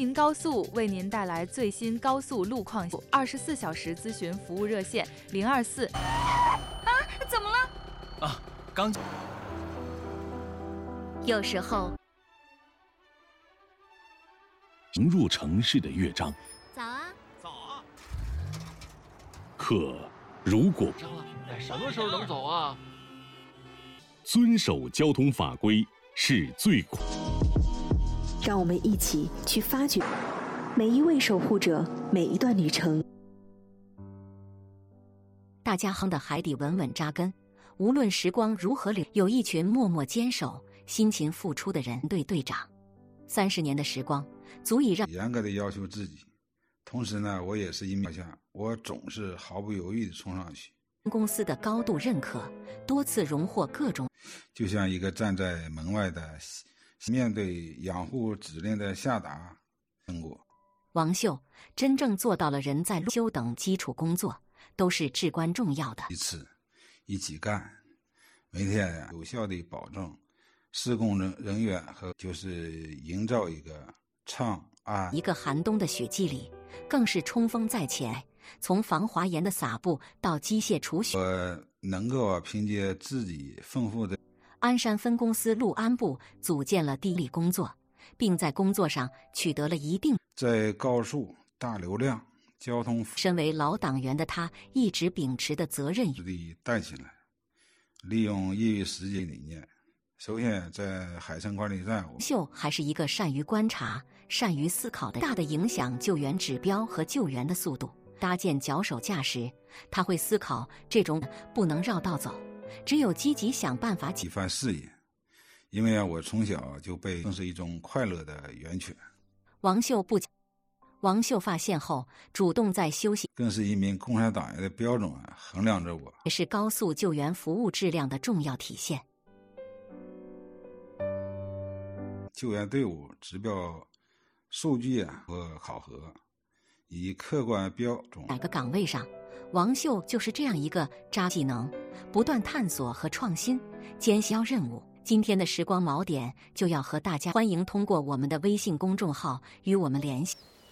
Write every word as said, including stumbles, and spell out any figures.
宁高速为您带来最新高速路况，二十四小时咨询服务热线零二四。 啊，怎么了？ 啊，刚。 有时候， 迎入城市的乐章。 早啊， 早啊。 可如果哎，什么时候能走啊？ 遵守交通法规是最苦。 让我们一起去发掘每一位守护者，每一段旅程。 大家哼的海底稳稳扎根，无论时光如何流，有一群默默坚守、辛勤付出的人队队长。三十年的时光，足以让严格的要求自己。同时呢，我也是一面下，我总是毫不犹豫地冲上去。 公司的高度认可，多次荣获各种， 就像一个站在门外的，面对养护指令的下达成果。 王秀真正做到了人在路修等基础工作都是至关重要的。 一次一起干，每天有效地保证施工人人员和就是营造一个畅安。 一个寒冬的雪季里，更是冲锋在前。从防滑岩的撒布到机械除雪， 我能够凭借自己丰富的。 鞍山分公司路安部组建了地力工作，并在工作上取得了一定。 在高速大流量交通， 身为老党员的他，一直秉持的责任与带起来，利用业余时间理念。首先，在海参管理站， 秀还是一个善于观察、善于思考的，大的影响救援指标和救援的速度。搭建脚手架时，他会思考这种不能绕道走，只有积极想办法一番事业。因为啊，我从小就被更是一种快乐的源泉。 王秀不，王秀发现后，主动在休息， 更是一名共产党员的标准啊，衡量着我， 也是高速救援服务质量的重要体现。 救援队伍指标数据啊和考核。以客观标准， 哪个岗位上，王秀就是这样一个扎技能，不断探索和创新，兼销任务。今天的时光锚点就要和大家欢迎通过我们的微信公众号与我们联系。